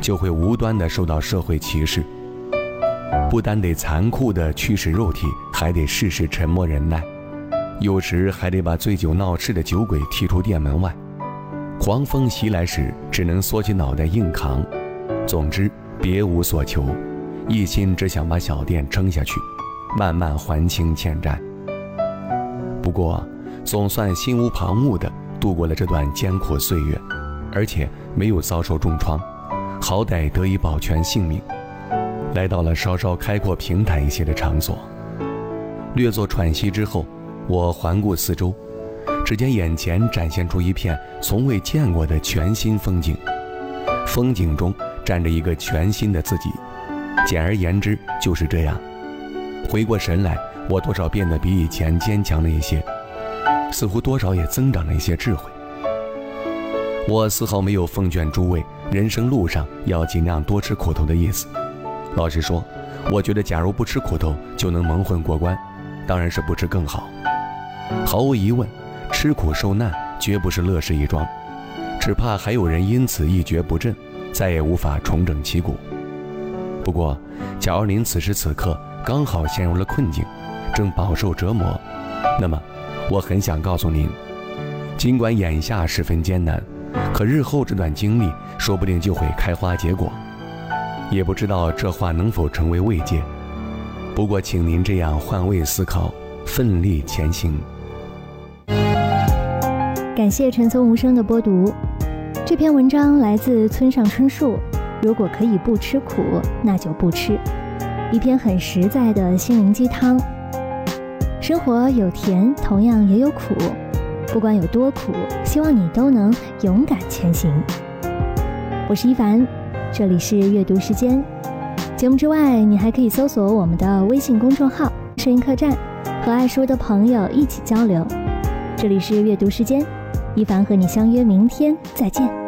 就会无端地受到社会歧视。不单得残酷地驱使肉体，还得事事沉默忍耐，有时还得把醉酒闹事的酒鬼踢出店门外。狂风袭来时，只能缩起脑袋硬扛。总之别无所求，一心只想把小店撑下去，慢慢还清欠债。不过总算心无旁骛地度过了这段艰苦岁月，而且没有遭受重创，好歹得以保全性命。来到了稍稍开阔平坦一些的场所，略作喘息之后，我环顾四周，只见眼前展现出一片从未见过的全新风景，风景中站着一个全新的自己。简而言之就是这样。回过神来，我多少变得比以前坚强了一些，似乎多少也增长了一些智慧。我丝毫没有奉劝诸位人生路上要尽量多吃苦头的意思。老实说，我觉得假如不吃苦头就能蒙混过关，当然是不吃更好。毫无疑问，吃苦受难绝不是乐事一桩，只怕还有人因此一蹶不振，再也无法重整旗鼓。不过假如您此时此刻刚好陷入了困境，正饱受折磨，那么我很想告诉您，尽管眼下十分艰难，可日后这段经历说不定就会开花结果。也不知道这话能否成为慰藉，不过请您这样换位思考，奋力前行。 感谢陈松无声的播读。这篇文章来自村上春树，如果可以不吃苦，那就不吃。一篇很实在的心灵鸡汤。生活有甜，同样也有苦，不管有多苦，希望你都能勇敢前行。我是一凡，这里是阅读时间。节目之外，你还可以搜索我们的微信公众号摄影客栈，和爱书的朋友一起交流。这里是阅读时间，一凡和你相约明天再见。